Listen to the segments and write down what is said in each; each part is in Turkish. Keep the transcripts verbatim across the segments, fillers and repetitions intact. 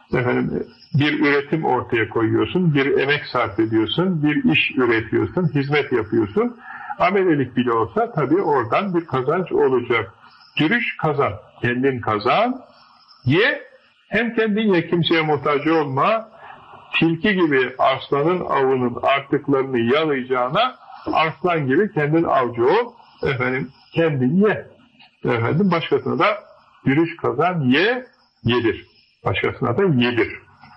efendim, bir üretim ortaya koyuyorsun, bir emek sarf ediyorsun, bir iş üretiyorsun, hizmet yapıyorsun. Amelelik bile olsa tabii oradan bir kazanç olacak. Dürüş kazan, kendin kazan, ye, hem kendin ye, kimseye muhtaç olma. Tilki gibi arslanın avının artıklarını yalayacağına, arslan gibi kendin avcı ol, efendim, kendin ye. Efendim, başkasına da dürüş kazan, ye, yedir. Başkasına da yedir.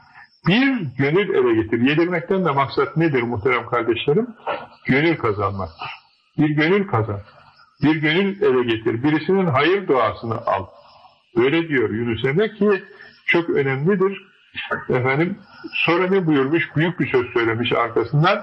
Bir gönül ele getir. Yedirmekten de maksat nedir muhterem kardeşlerim? Gönül kazanmaktır. Bir gönül kazan. Bir gönül ele getir. Birisinin hayır duasını al. Öyle diyor Yunus Emre ki çok önemlidir. Efendim, sonra ne buyurmuş? Büyük bir söz söylemiş arkasından.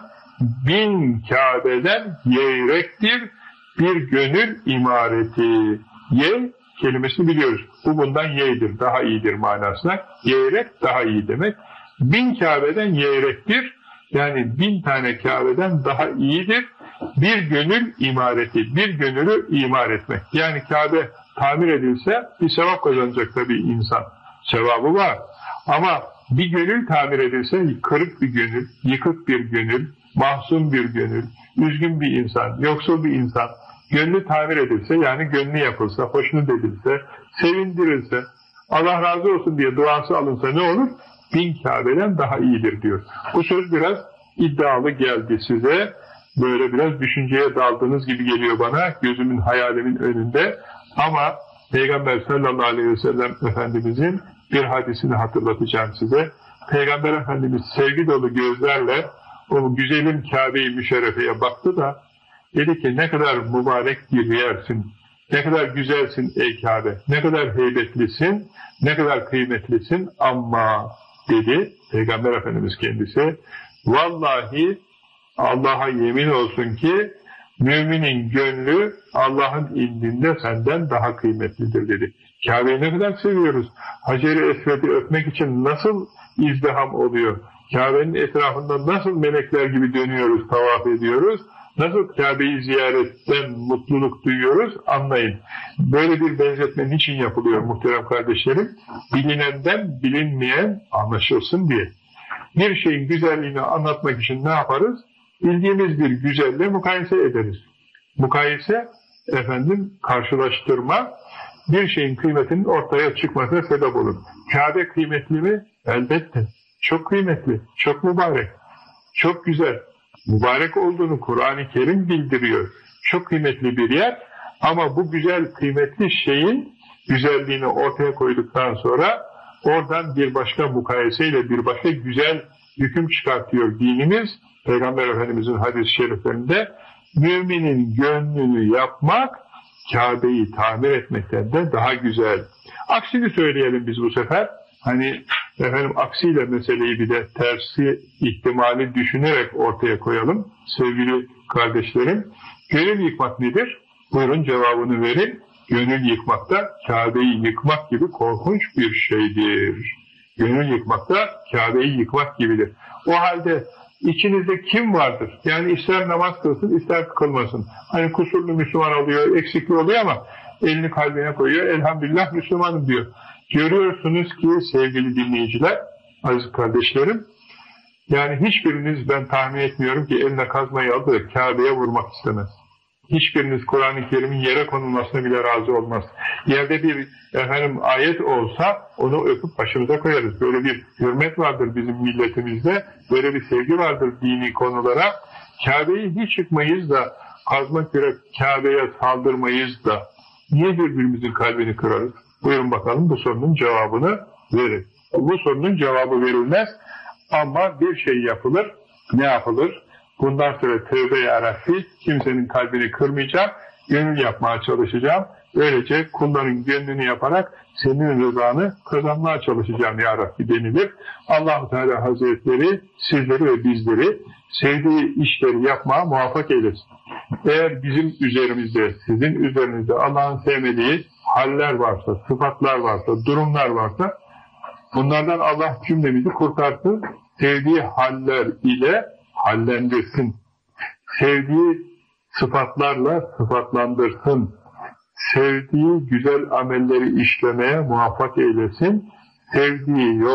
Bin Kabe'den yeyrektir bir gönül imareti. Ye kelimesini biliyoruz. Bu bundan yeğdir, daha iyidir manasına. Yeğrek daha iyi demek. Bin Kabe'den yeğrektir. Yani bin tane Kabe'den daha iyidir. Bir gönül imareti, bir gönülü imar etmek. Yani Kabe tamir edilse bir sevap kazanacak tabii insan. Sevabı var. Ama bir gönül tamir edilse kırık bir gönül, yıkık bir gönül, mahzun bir gönül, üzgün bir insan, yoksul bir insan, gönlü tamir edilse, yani gönlü yapılsa, hoşnut edilse, sevindirilse, Allah razı olsun diye duası alınsa ne olur? Bin Kabe'den daha iyidir diyor. Bu söz biraz iddialı geldi size. Böyle biraz düşünceye daldığınız gibi geliyor bana, gözümün, hayalimin önünde. Ama Peygamber sallallahu aleyhi ve sellem Efendimizin bir hadisini hatırlatacağım size. Peygamber Efendimiz sevgi dolu gözlerle o güzelim Kabe-i Müşerrefe'ye baktı da dedi ki ne kadar mübarek bir yersin, ne kadar güzelsin ey Kabe, ne kadar heybetlisin, ne kadar kıymetlisin ama dedi Peygamber Efendimiz kendisi. Vallahi Allah'a yemin olsun ki müminin gönlü Allah'ın indinde senden daha kıymetlidir dedi. Kabe'yi ne kadar seviyoruz. Hacer-i Esved'i öpmek için nasıl izdiham oluyor? Kabe'nin etrafında nasıl melekler gibi dönüyoruz, tavaf ediyoruz? Nasıl Kabe'yi ziyaretten mutluluk duyuyoruz? Anlayın. Böyle bir benzetme niçin yapılıyor muhterem kardeşlerim? Bilinenden bilinmeyen anlaşılsın diye. Bir şeyin güzelliğini anlatmak için ne yaparız? Bildiğimiz bir güzelle mukayese ederiz. Mukayese, efendim, karşılaştırma, bir şeyin kıymetinin ortaya çıkmasına sebep olur. Kabe kıymetli mi? Elbette. Çok kıymetli, çok mübarek, çok güzel. Mübarek olduğunu Kur'an-ı Kerim bildiriyor. Çok kıymetli bir yer ama bu güzel, kıymetli şeyin güzelliğini ortaya koyduktan sonra oradan bir başka mukayeseyle bir başka güzel hüküm çıkartıyor dinimiz. Peygamber Efendimiz'in hadis-i şeriflerinde müminin gönlünü yapmak Kabe'yi tamir etmekten de daha güzel. Aksini söyleyelim biz bu sefer. Hani efendim aksiyle meseleyi bir de tersi ihtimali düşünerek ortaya koyalım. Sevgili kardeşlerim, gönül yıkmak nedir? Buyurun cevabını verin. Gönül yıkmak da Kabe'yi yıkmak gibi korkunç bir şeydir. Gönül yıkmak da Kabe'yi yıkmak gibidir. O halde İçinizde kim vardır? Yani ister namaz kılsın, ister kılmasın. Hani kusurlu Müslüman oluyor, eksikli oluyor ama elini kalbine koyuyor, elhamdülillah Müslümanım diyor. Görüyorsunuz ki sevgili dinleyiciler, aziz kardeşlerim, yani hiçbiriniz, ben tahmin etmiyorum ki eline kazmayı aldı, Kabe'ye vurmak istemez. Hiçbiriniz Kur'an-ı Kerim'in yere konulmasına bile razı olmaz. Yerde bir efendim ayet olsa onu öpüp başımıza koyarız. Böyle bir hürmet vardır bizim milletimizde. Böyle bir sevgi vardır dini konulara. Kabe'yi hiç yıkmayız da kazma kürek Kabe'ye saldırmayız da niye birbirimizin kalbini kırarız? Buyurun bakalım bu sorunun cevabını verin. Bu sorunun cevabı verilmez ama bir şey yapılır. Ne yapılır? Bundan sonra tövbe yarabbi, kimsenin kalbini kırmayacağım, gönül yapmaya çalışacağım. Böylece kulların gönlünü yaparak senin rızanı kazanmaya çalışacağım ya Rabbi denilir. Allah-u Teala Hazretleri sizleri ve bizleri sevdiği işleri yapmaya muvaffak eylesin. Eğer bizim üzerimizde, sizin üzerinizde Allah'ın sevmediği haller varsa, sıfatlar varsa, durumlar varsa bunlardan Allah cümlemizi kurtarsın. Sevdiği haller ile hallendirsin. Sevdiği sıfatlarla sıfatlandırsın. Sevdiği güzel amelleri işlemeye muvaffak eylesin. Sevdiği yol